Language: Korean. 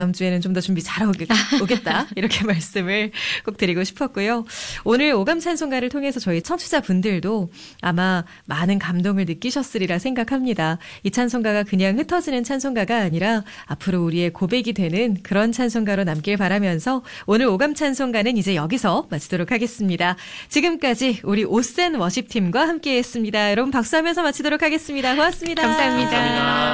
다음 주에는 좀 더 준비 잘 오겠다 이렇게 말씀을 꼭 드리고 싶었고요. 오늘 오감 찬송가를 통해서 저희 청취자분들도 아마 많은 감동을 느끼셨으리라 생각합니다. 이 찬송가가 그냥 흩어지는 찬송가가 아니라 앞으로 우리의 고백이 되는 그런 찬송가로 남길 바라면서 오늘 오감 찬송가는 이제 여기서 마치도록 하겠습니다. 지금까지 우리 오센 워십팀과 함께했습니다. 여러분 박수하면서 마치도록 하겠습니다. 고맙습니다. 감사합니다.